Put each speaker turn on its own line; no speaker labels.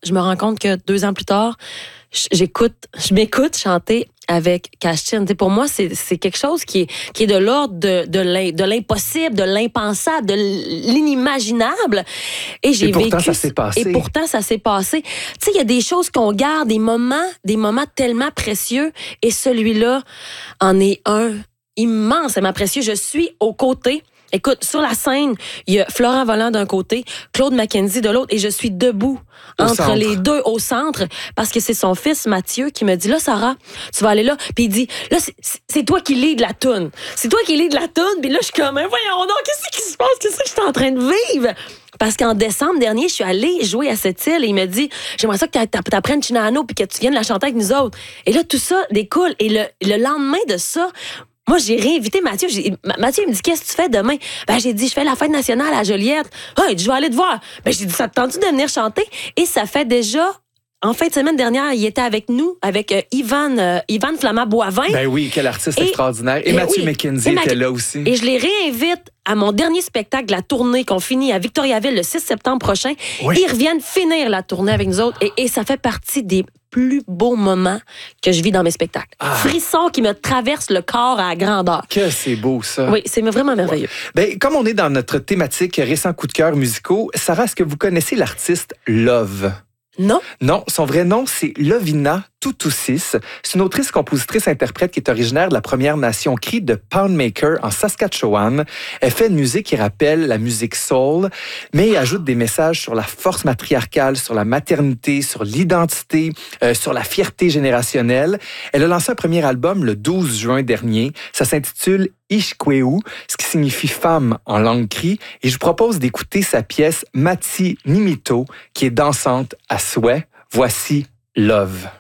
je me rends compte que 2 ans plus tard, je m'écoute chanter avec Cashtin. Pour moi, c'est quelque chose qui est de l'ordre de l'impossible, de l'impensable, de l'inimaginable. Et j'ai vécu.
Ça s'est passé.
Et pourtant, ça s'est passé. Tu sais, il y a des choses qu'on garde, des moments tellement précieux. Et celui-là en est un immensément précieux. Je suis aux côtés. Écoute, sur la scène, il y a Florent Volant d'un côté, Claude McKenzie de l'autre, et je suis debout entre les deux au centre, parce que c'est son fils Mathieu qui me dit, là, Sarah, tu vas aller là. Puis il dit, là, c'est toi qui lead la toune. C'est toi qui lead la toune. Puis là, je suis comme, voyons donc, qu'est-ce qui se passe? Qu'est-ce que je suis en train de vivre? Parce qu'en décembre dernier, je suis allée jouer à cette île et il me dit, j'aimerais ça que tu apprennes Chinano puis que tu viennes la chanter avec nous autres. Et là, tout ça découle. Et le lendemain de ça, moi, j'ai réinvité Mathieu. Mathieu, il me dit, qu'est-ce que tu fais demain? J'ai dit, je fais la fête nationale à Joliette. Il dit, je vais aller te voir. J'ai dit, ça te tente-tu de venir chanter? Et ça fait déjà, en fin de semaine dernière, il était avec nous, avec Yvan Flama-Boivin.
Ben oui, quel artiste extraordinaire. Et Mathieu McKenzie était là aussi.
Et je les réinvite à mon dernier spectacle de la tournée qu'on finit à Victoriaville le 6 septembre prochain. Oui. Ils reviennent finir la tournée avec nous autres. Et ça fait partie des plus beaux moments que je vis dans mes spectacles. Frissons qui me traversent le corps à la grandeur.
Que c'est beau, ça.
Oui, c'est vraiment merveilleux.
Ouais. Comme on est dans notre thématique récents coups de cœur musicaux, Sarah, est-ce que vous connaissez l'artiste Love?
Non.
Non, son vrai nom, c'est Lovina Tutusis. C'est une autrice, compositrice, interprète qui est originaire de la Première Nation Cree de Poundmaker en Saskatchewan. Elle fait une musique qui rappelle la musique soul, mais elle ajoute des messages sur la force matriarcale, sur la maternité, sur l'identité, sur la fierté générationnelle. Elle a lancé un premier album le 12 juin dernier. Ça s'intitule Ishkweu, ce qui signifie femme en langue cri. Et je vous propose d'écouter sa pièce Mati Nimito, qui est dansante à souhait. Voici Love.